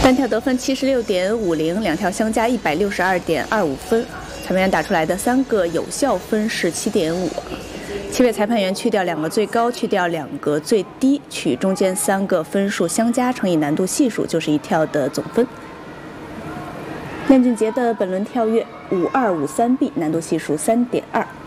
单跳得分76.50，两跳相加162.25分。裁判员打出来的3个有效分是7.5。7位裁判员去掉2个最高，去掉2个最低，取中间3个分数相加乘以难度系数，就是一跳的总分。练俊杰的本轮跳跃5253B，难度系数3.2。